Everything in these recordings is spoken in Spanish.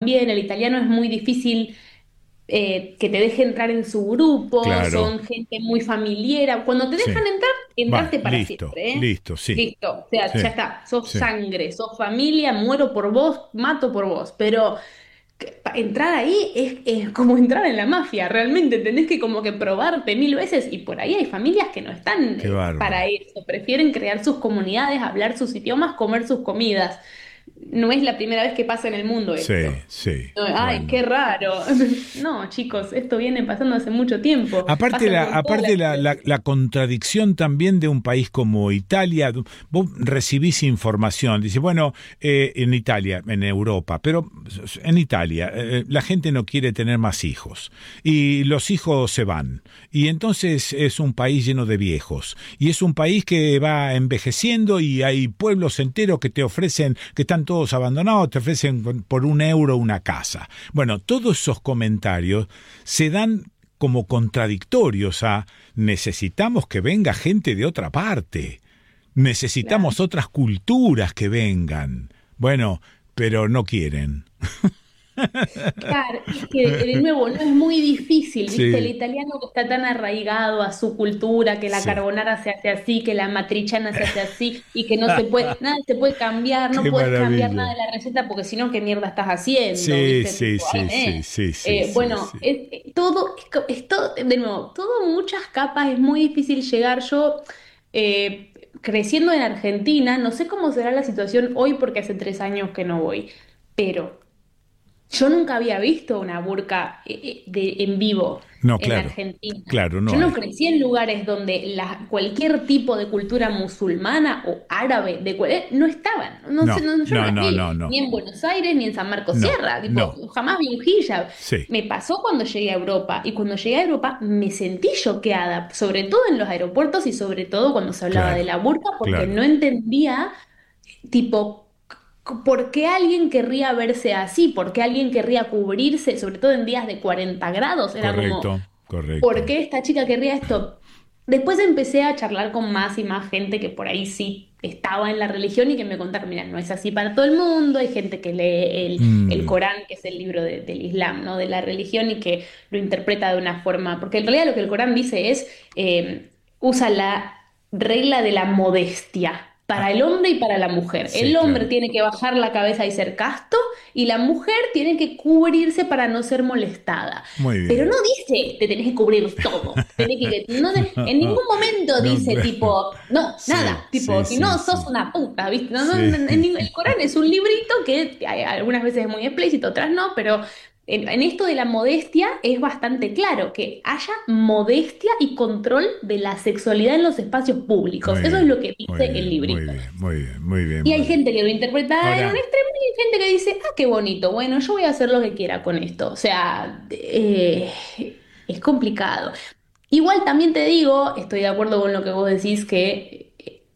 también, el italiano es muy difícil que te deje entrar en su grupo, Claro, son gente muy familiar. Cuando te sí. dejan entrar, Va, entraste para listo, siempre, ¿eh? listo, sí, Listo, o sea, sí, ya está, sos sí. sangre, sos familia, muero por vos, mato por vos, pero entrar ahí es como entrar en la mafia, realmente tenés que como que probarte mil veces y por ahí hay familias que no están Qué para bárbaro. eso, prefieren crear sus comunidades, hablar sus idiomas, comer sus comidas. No es la primera vez que pasa en el mundo Sí, esto. sí. No, ay, Bueno. qué raro. No, chicos, esto viene pasando hace mucho tiempo. Aparte Pasa la, con todas las aparte la, la, especies. la contradicción también de un país como Italia, vos recibís información, dice, bueno, en Italia, en Europa, pero en Italia la gente no quiere tener más hijos y los hijos se van y entonces es un país lleno de viejos y es un país que va envejeciendo y hay pueblos enteros que te ofrecen, que están todos abandonados, te ofrecen por €1 una casa. Bueno, todos esos comentarios se dan como contradictorios a necesitamos que venga gente de otra parte, Claro. necesitamos otras culturas que vengan. Bueno, pero no quieren. Claro, es que de nuevo no es muy difícil, ¿viste? El Sí, italiano que está tan arraigado a su cultura, que la sí. carbonara se hace así, que la matriciana se hace así y que no se puede, nada se puede cambiar, no Qué puedes cambiar nada maravilla. de la receta porque si no, ¿qué mierda estás haciendo? Sí, ¿Viste? sí, Tipo, ay, sí, sí, sí, sí, sí, Bueno, sí. todo, es todo, de nuevo, todo muchas capas, es muy difícil llegar. Yo, creciendo en Argentina, no sé cómo será la situación hoy porque hace 3 años que no voy, pero... Yo nunca había visto una burka en vivo No, en claro, Argentina. claro, Yo no no hay. crecí en lugares donde cualquier tipo de cultura musulmana o árabe no estaban. No sé, No, yo no no, las no, vi no, no, ni en Buenos Aires ni en San Marcos no, Sierra. Tipo, no. jamás vi un hijab. Sí, Me pasó cuando llegué a Europa y cuando llegué a Europa me sentí choqueada, sobre todo en los aeropuertos y sobre todo cuando se hablaba de claro, la burka porque claro. no entendía. Tipo, ¿por qué alguien querría verse así? ¿Por qué alguien querría cubrirse, sobre todo en días de 40 grados? Era como, Correcto, ¿por correcto. qué esta chica querría esto? Después empecé a charlar con más y más gente que por ahí sí estaba en la religión y que me contaron, mira, no es así para todo el mundo, hay gente que lee el Mm, Corán, que es el libro del Islam, ¿no? De la religión y que lo interpreta de una forma, porque en realidad lo que el Corán dice es, usa la regla de la modestia para ah, el hombre y para la mujer. sí, El hombre claro. tiene que bajar la cabeza y ser casto y la mujer tiene que cubrirse para no ser molestada. Muy Pero no bien. dice, te tenés que cubrir todo. No, en ningún momento No, dice, claro. tipo, no, Sí, nada, tipo, sí, si sí, no, sos sí. una puta, ¿viste? No, no, Sí, el Corán es un librito que algunas veces es muy explícito, otras no, pero en esto de la modestia es bastante claro que haya modestia y control de la sexualidad en los espacios públicos. muy Eso es bien, lo que muy dice el bien, muy librito. bien, muy bien, muy bien, Y hay muy bien. gente que lo interpreta en un Ahora, extremo y hay gente que dice, ah, qué bonito, bueno, yo voy a hacer lo que quiera con esto. O sea, es complicado. Igual también te digo, estoy de acuerdo con lo que vos decís, que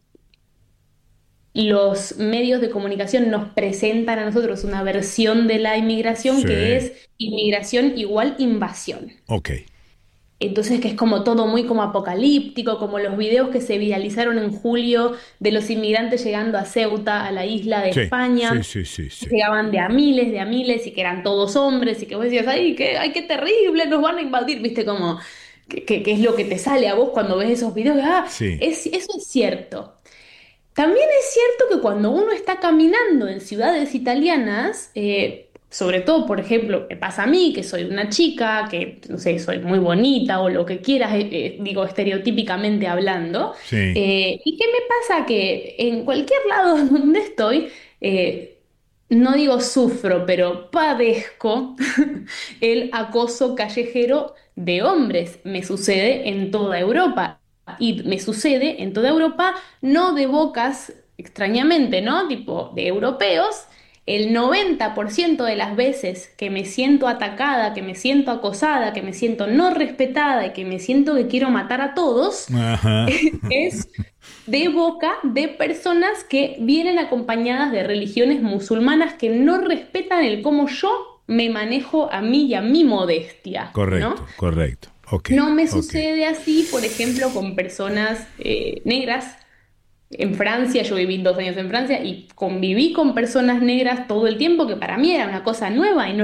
los medios de comunicación nos presentan a nosotros una versión de la inmigración que sí, es inmigración igual invasión. ok. Entonces, que es como todo muy como apocalíptico, como los videos que se viralizaron en julio de los inmigrantes llegando a Ceuta, a la isla de Sí, sí, España, sí, sí, sí. llegaban de a miles y que eran todos hombres y que vos decías, ay, qué terrible, nos van a invadir, viste, como, que es lo que te sale a vos cuando ves esos videos, Sí, eso es cierto. También es cierto que cuando uno está caminando en ciudades italianas, sobre todo, por ejemplo, me pasa a mí, que soy una chica, que, no sé, soy muy bonita o lo que quieras, digo, estereotípicamente hablando, sí. ¿y qué me pasa? Que en cualquier lado donde estoy, no digo sufro, pero padezco el acoso callejero de hombres. Me sucede en toda Europa. Y me sucede en toda Europa, no de bocas, extrañamente, ¿no? Tipo de europeos. El 90% de las veces que me siento atacada, que me siento acosada, que me siento no respetada y que me siento que quiero matar a todos, Ajá. es de boca de personas que vienen acompañadas de religiones musulmanas que no respetan el cómo yo me manejo a mí y a mi modestia, ¿no? Correcto, correcto. Ok, No me ok. sucede así, por ejemplo, con personas negras. En Francia, yo viví 2 años en Francia y conviví con personas negras todo el tiempo, que para mí era una cosa nueva y no